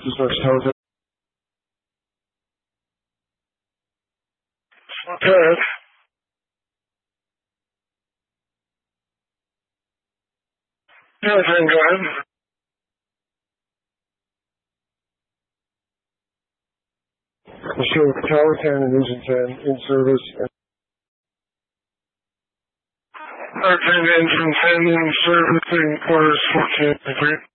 Business Housing. Okay. Yeah, then go ahead. Mr. Powhatan and Islington in service. Powhatan and Islington in service in quarters 14 degree.